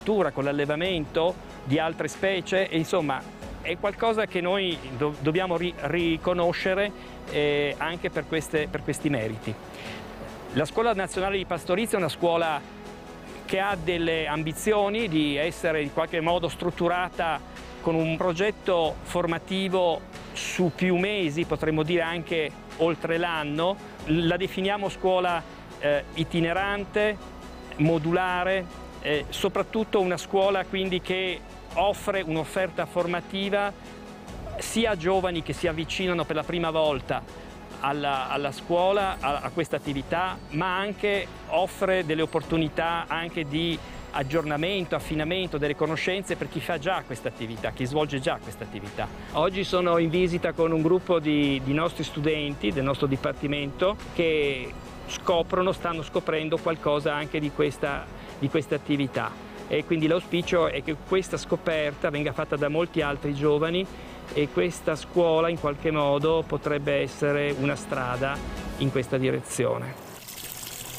con l'allevamento di altre specie e insomma è qualcosa che noi dobbiamo riconoscere anche per questi meriti. La Scuola Nazionale di Pastorizia è una scuola che ha delle ambizioni di essere in qualche modo strutturata con un progetto formativo su più mesi, potremmo dire anche oltre l'anno. La definiamo scuola itinerante, modulare, soprattutto una scuola quindi che offre un'offerta formativa sia a giovani che si avvicinano per la prima volta alla scuola, a questa attività, ma anche offre delle opportunità anche di aggiornamento, affinamento delle conoscenze per chi fa già questa attività, chi svolge già questa attività. Oggi sono in visita con un gruppo di nostri studenti del nostro dipartimento che stanno scoprendo qualcosa anche di questa attività e quindi l'auspicio è che questa scoperta venga fatta da molti altri giovani e questa scuola in qualche modo potrebbe essere una strada in questa direzione.